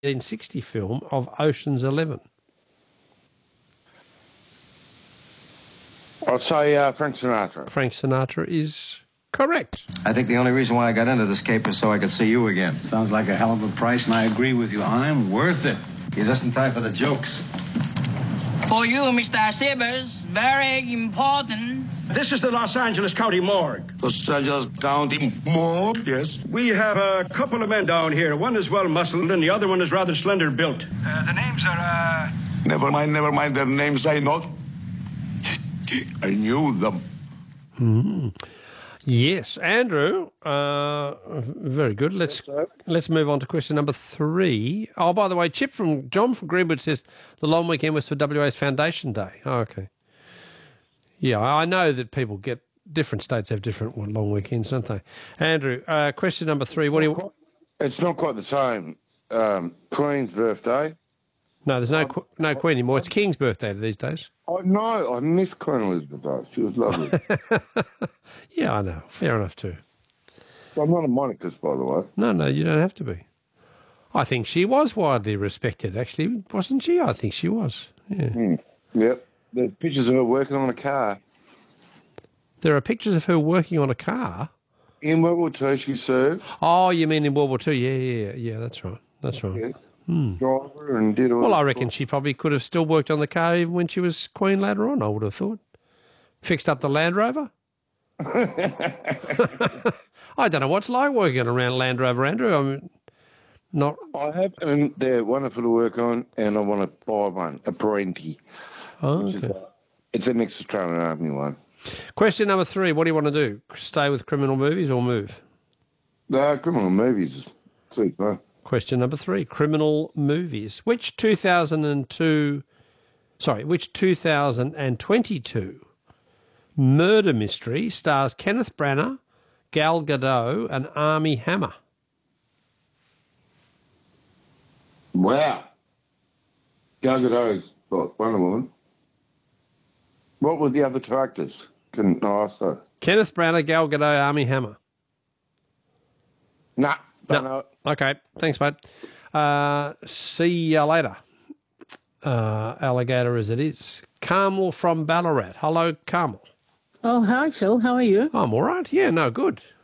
1960 film of Ocean's 11? I'll say Frank Sinatra. Frank Sinatra is correct. I think the only reason why I got into this cape is so I could see you again. Sounds like a hell of a price, and I agree with you. I'm worth it. You're just in time for the jokes. For you, Mr. Sibbers, very important. This is the Los Angeles County Morgue. Los Angeles County Morgue, yes. We have a couple of men down here. One is well-muscled and the other one is rather slender built. The names are, Never mind their names, I know. I knew them. Yes, Andrew, very good. Let's move on to question number 3. Oh, by the way, John from Greenwood says the long weekend was for WA's Foundation Day. Oh, okay. Yeah, I know that different states have different long weekends, don't they? Andrew, question number 3. It's not quite the same. Queen's birthday. No, there's no Queen anymore. It's King's birthday these days. Oh, no, I miss Queen Elizabeth, though. She was lovely. Yeah, I know. Fair enough, too. I'm not a monarchist, by the way. No, you don't have to be. I think she was widely respected, actually, wasn't she? I think she was, yeah. Yep. There's pictures of her working on a car. There are pictures of her working on a car? In World War II, she served. Oh, you mean in World War II? Yeah, that's right. Yeah. Driver and did all. Well, I reckon she probably could have still worked on the car even when she was Queen later on, I would have thought. Fixed up the Land Rover? I don't know what's like working around Land Rover, Andrew. I have, and they're wonderful to work on, and I want to buy one, a Parenti. Oh, okay. It's an ex-Australian Army one. Question number 3, what do you want to do? Stay with criminal movies or move? Criminal movies. Sweet, man. Question number 3, criminal movies. Which 2022 murder mystery stars Kenneth Branagh, Gal Gadot and Armie Hammer? Wow. Gal Gadot's Wonder Woman. What were the other two actors? Couldn't ask that. Kenneth Branagh, Gal Gadot, Armie Hammer. Nah. Don't know it. Okay, thanks, mate. See you later, alligator as it is. Carmel from Ballarat. Hello, Carmel. Oh, hi, Phil. How are you? I'm all right. Yeah, no, good.